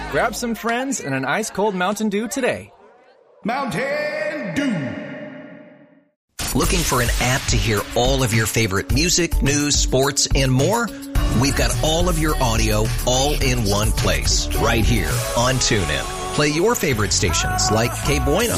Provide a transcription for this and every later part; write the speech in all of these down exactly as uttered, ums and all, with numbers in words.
Grab some friends and an ice-cold Mountain Dew today. Mountain Dew. Looking for an app to hear all of your favorite music, news, sports, and more? We've got all of your audio all in one place, right here on TuneIn. Play your favorite stations like K Bueno,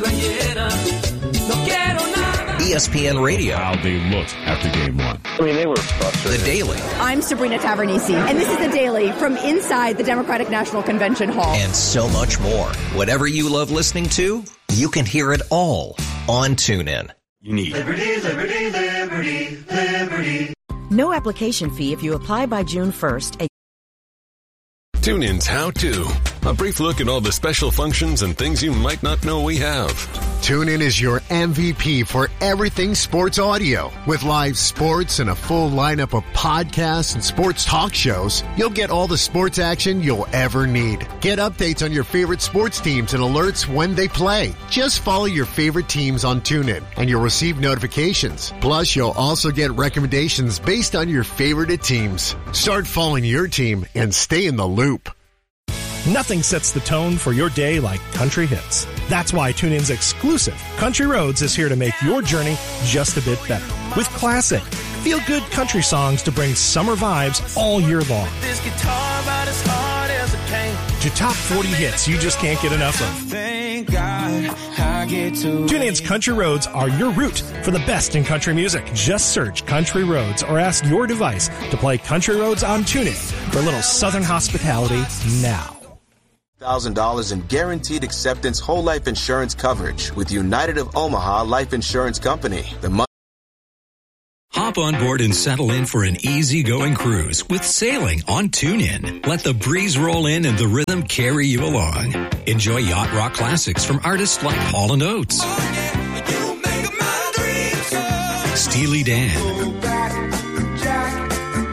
E S P N Radio. How they looked after game one. I mean, they were frustrated. The Daily. I'm Sabrina Tavernisi, and this is The Daily from inside the Democratic National Convention Hall. And so much more. Whatever you love listening to, you can hear it all on TuneIn. You need Liberty, liberty, liberty, liberty. No application fee if you apply by June first. A- TuneIn's How To. A brief look at all the special functions and things you might not know we have. TuneIn is your M V P for everything sports audio. With live sports and a full lineup of podcasts and sports talk shows, you'll get all the sports action you'll ever need. Get updates on your favorite sports teams and alerts when they play. Just follow your favorite teams on TuneIn and you'll receive notifications. Plus, you'll also get recommendations based on your favorite teams. Start following your team and stay in the loop. Nothing sets the tone for your day like country hits. That's why TuneIn's exclusive Country Roads is here to make your journey just a bit better. With classic, feel-good country songs to bring summer vibes all year long. This guitar about as hard as it came. To top forty hits you just can't get enough of. Thank God I get to. TuneIn's Country Roads are your route for the best in country music. Just search Country Roads or ask your device to play Country Roads on TuneIn for a little Southern hospitality now. one thousand dollars in guaranteed acceptance whole life insurance coverage with United of Omaha Life Insurance Company. The money. Hop on board and settle in for an easygoing cruise with sailing on TuneIn. Let the breeze roll in and the rhythm carry you along. Enjoy yacht rock classics from artists like Hall and Oates, oh, yeah, you make my dreams so. Steely Dan, Jack,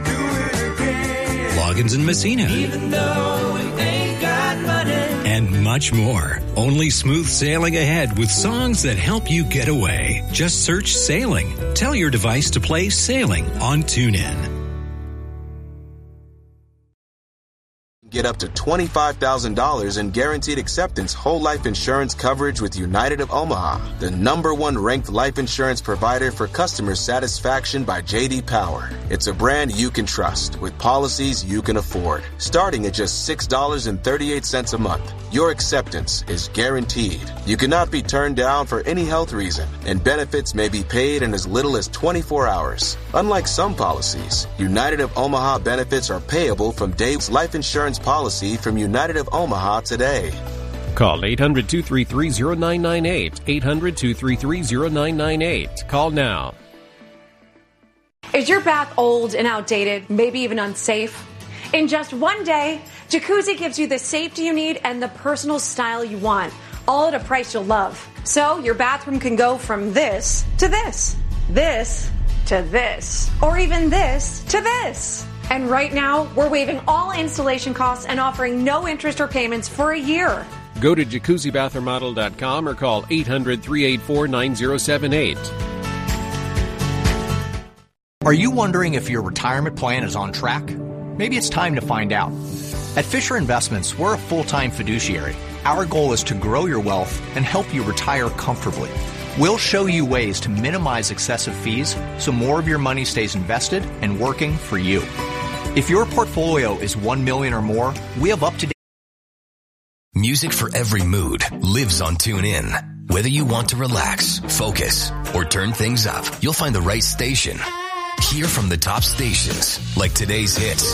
Loggins and Messina. Even though we ain't got money. And much more. Only smooth sailing ahead with songs that help you get away. Just search Sailing. Tell your device to play Sailing on TuneIn. Get up to twenty-five thousand dollars in guaranteed acceptance whole life insurance coverage with United of Omaha, the number one ranked life insurance provider for customer satisfaction by J D Power. It's a brand you can trust with policies you can afford, starting at just six dollars and thirty-eight cents a month. Your acceptance is guaranteed. You cannot be turned down for any health reason, and benefits may be paid in as little as twenty-four hours. Unlike some policies, United of Omaha benefits are payable from Dave's life insurance policy from United of Omaha today. Call eight hundred, two three three, zero nine nine eight. eight hundred, two three three, zero nine nine eight. Call now. Is your bath old and outdated, maybe even unsafe? In just one day, Jacuzzi gives you the safety you need and the personal style you want, all at a price you'll love. So your bathroom can go from this to this, this to this, or even this to this. And right now, we're waiving all installation costs and offering no interest or payments for a year. Go to jacuzzi bath remodel dot com or call eight hundred, three eight four, nine zero seven eight. Are you wondering if your retirement plan is on track? Maybe it's time to find out. At Fisher Investments, we're a full-time fiduciary. Our goal is to grow your wealth and help you retire comfortably. We'll show you ways to minimize excessive fees so more of your money stays invested and working for you. If your portfolio is one million dollars or more, we have up-to-date music for every mood lives on TuneIn. Whether you want to relax, focus, or turn things up, you'll find the right station. Hear from the top stations like today's hits,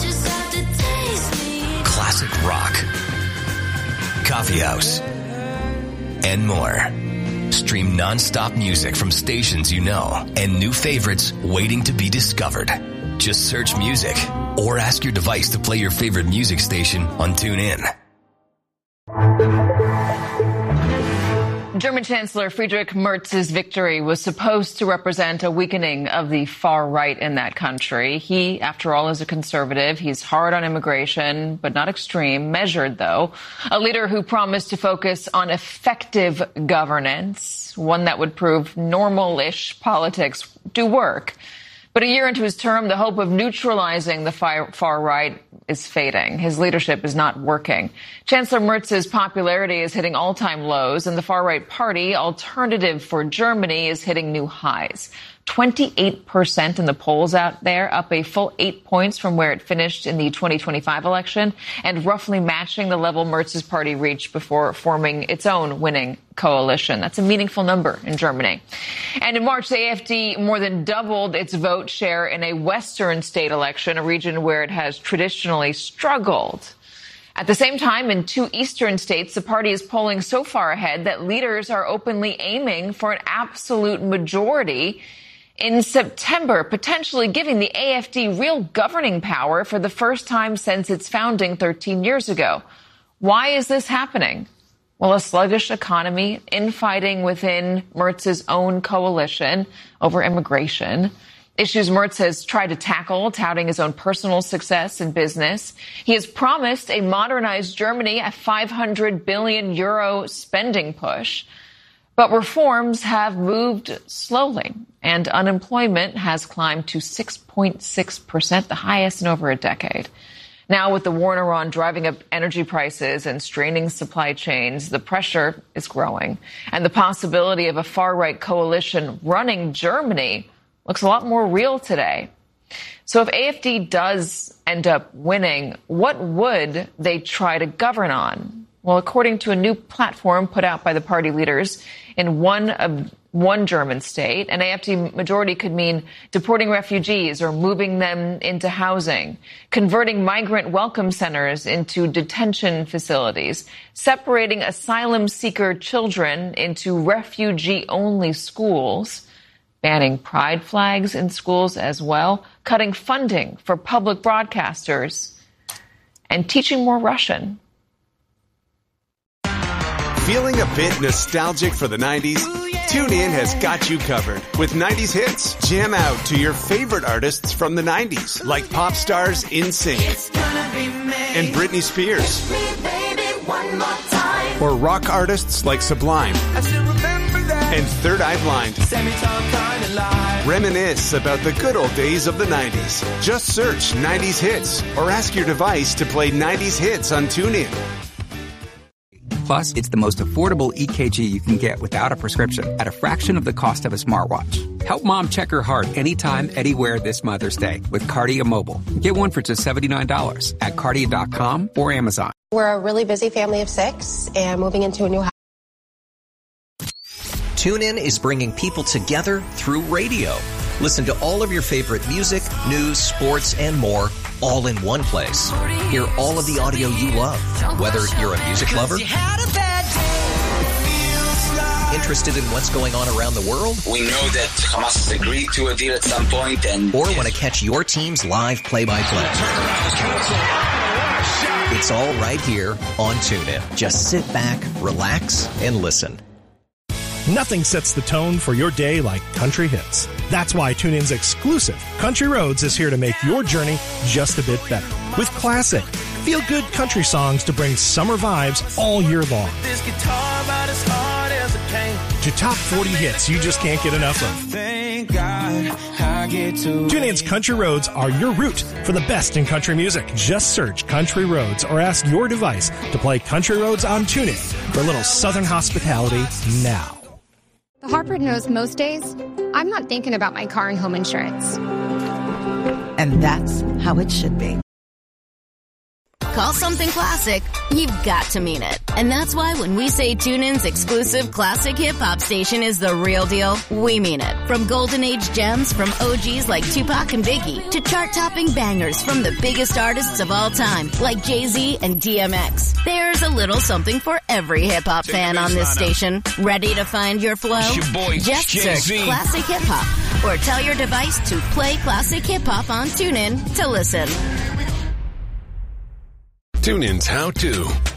classic rock, coffee house, and more. Stream non-stop music from stations you know and new favorites waiting to be discovered. Just search music or ask your device to play your favorite music station on TuneIn. German Chancellor Friedrich Merz's victory was supposed to represent a weakening of the far right in that country. He, after all, is a conservative. He's hard on immigration, but not extreme, measured, though. A leader who promised to focus on effective governance, one that would prove normal-ish politics do work. But a year into his term, the hope of neutralizing the far right is fading. His leadership is not working. Chancellor Merz's popularity is hitting all-time lows, and the far-right party, Alternative for Germany, is hitting new highs. twenty-eight percent in the polls out there, up a full eight points from where it finished in the twenty twenty-five election, and roughly matching the level Merz's party reached before forming its own winning coalition. That's a meaningful number in Germany. And in March, the A F D more than doubled its vote share in a western state election, a region where it has traditionally struggled. At the same time, in two eastern states, the party is polling so far ahead that leaders are openly aiming for an absolute majority in September, potentially giving the A F D real governing power for the first time since its founding thirteen years ago. Why is this happening? Well, a sluggish economy, infighting within Merz's own coalition over immigration, issues Merz has tried to tackle, touting his own personal success in business. He has promised a modernized Germany a five hundred billion euro spending push. But reforms have moved slowly, and unemployment has climbed to six point six percent, the highest in over a decade. Now, with the war in Iran driving up energy prices and straining supply chains, the pressure is growing. And the possibility of a far-right coalition running Germany looks a lot more real today. So if A F D does end up winning, what would they try to govern on? Well, according to a new platform put out by the party leaders in one of one German state, an A F D majority could mean deporting refugees or moving them into housing, converting migrant welcome centers into detention facilities, separating asylum seeker children into refugee-only schools, banning pride flags in schools as well, cutting funding for public broadcasters, and teaching more Russian. Feeling a bit nostalgic for the nineties? TuneIn has got you covered with nineties hits. Jam out to your favorite artists from the nineties, like pop stars NSYNC and Britney Spears, or rock artists like Sublime and Third Eye Blind. Reminisce about the good old days of the nineties. Just search nineties hits or ask your device to play nineties hits on TuneIn. Plus, it's the most affordable E K G you can get without a prescription at a fraction of the cost of a smartwatch. Help mom check her heart anytime, anywhere this Mother's Day with Kardia Mobile. Get one for just seventy-nine dollars at kardia dot com or Amazon. We're a really busy family of six and moving into a new house. TuneIn is bringing people together through radio. Listen to all of your favorite music, news, sports, and more all in one place. Hear all of the audio you love, whether you're a music lover, interested in what's going on around the world, we know that Hamas has agreed to a deal at some point, and or want to catch your team's live play-by-play. It's all right here on TuneIn. Just sit back, relax, and listen. Nothing sets the tone for your day like country hits. That's why TuneIn's exclusive Country Roads is here to make your journey just a bit better. With classic, feel-good country songs to bring summer vibes all year long. This guitar about as hard as it came. To top forty hits you just can't get enough of. Thank God I get to. TuneIn's Country Roads are your route for the best in country music. Just search Country Roads or ask your device to play Country Roads on TuneIn for a little southern hospitality now. Harper knows most days I'm not thinking about my car and home insurance. And that's how it should be. Call something classic, you've got to mean it. And that's why when we say TuneIn's exclusive classic hip-hop station is the real deal, we mean it. From golden age gems from O Gs like Tupac and Biggie to chart-topping bangers from the biggest artists of all time like Jay-Z and D M X. There's a little something for every hip-hop fan on this station. Ready to find your flow? Your boy, Just Jay-Z. search Classic Hip-Hop or tell your device to play Classic Hip-Hop on TuneIn to listen. TuneIn's How To.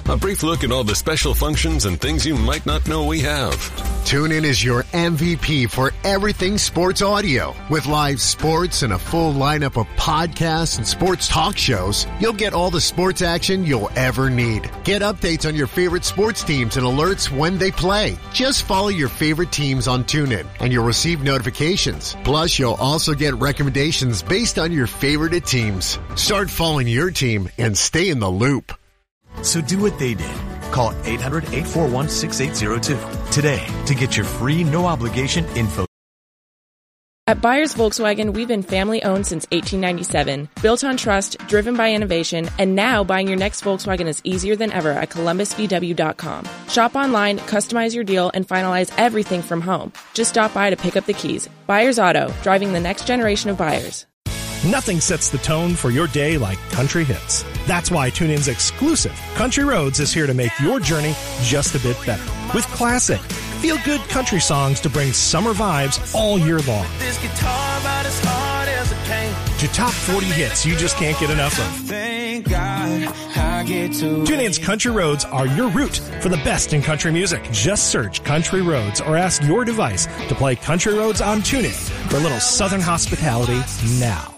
A brief look at all the special functions and things you might not know we have. TuneIn is your M V P for everything sports audio. With live sports and a full lineup of podcasts and sports talk shows, you'll get all the sports action you'll ever need. Get updates on your favorite sports teams and alerts when they play. Just follow your favorite teams on TuneIn, and you'll receive notifications. Plus, you'll also get recommendations based on your favorite teams. Start following your team and stay in the loop. So do what they did. Call eight hundred, eight four one, six eight zero two today to get your free no-obligation info. At Byers Volkswagen, we've been family-owned since eighteen ninety-seven, built on trust, driven by innovation, and now buying your next Volkswagen is easier than ever at Columbus V W dot com. Shop online, customize your deal, and finalize everything from home. Just stop by to pick up the keys. Byers Auto, driving the next generation of buyers. Nothing sets the tone for your day like country hits. That's why TuneIn's exclusive Country Roads is here to make your journey just a bit better. With classic, feel-good country songs to bring summer vibes all year long. This guitar about as hard as it came. To top forty hits you just can't get enough of. Thank God I get to. TuneIn's Country Roads are your route for the best in country music. Just search Country Roads or ask your device to play Country Roads on TuneIn for a little southern hospitality now.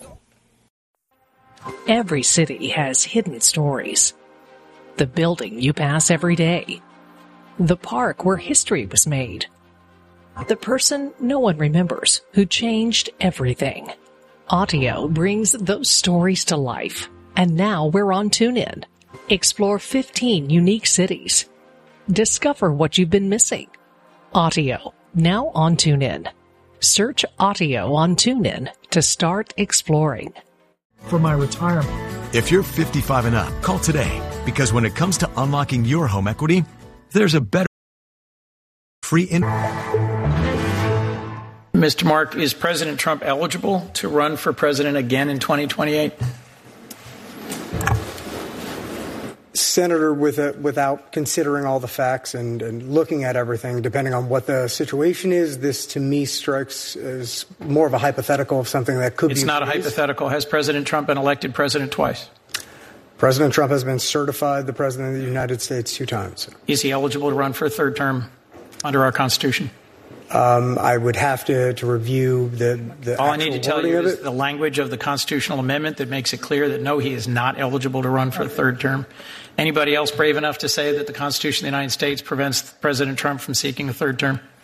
Every city has hidden stories. The building you pass every day. The park where history was made. The person no one remembers who changed everything. Audio brings those stories to life. And now we're on TuneIn. Explore fifteen unique cities. Discover what you've been missing. Audio, now on TuneIn. Search Audio on TuneIn to start exploring. For my retirement. If you're fifty-five and up, call today. Because when it comes to unlocking your home equity, there's a better free in. Mister Mark, is President Trump eligible to run for president again in twenty twenty-eight? Senator, with a, without considering all the facts and, and looking at everything, depending on what the situation is, this to me strikes as more of a hypothetical of something that could it's be. It's not a hypothetical. Has President Trump been elected president twice? President Trump has been certified the president of the United States two times. Is he eligible to run for a third term under our Constitution? Um, I would have to, to review the, the All I need to tell you is it. the language of the constitutional amendment that makes it clear that no, he is not eligible to run for a third term. Anybody else brave enough to say that the Constitution of the United States prevents President Trump from seeking a third term?